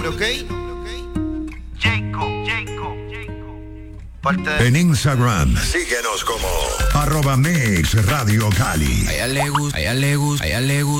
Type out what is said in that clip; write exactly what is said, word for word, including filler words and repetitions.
¿ok? Jacob, Jacob, Jacob. En Instagram, síguenos como arroba Mix Radio Cali. A ella le gusta, a ella le gusta, a ella le gusta.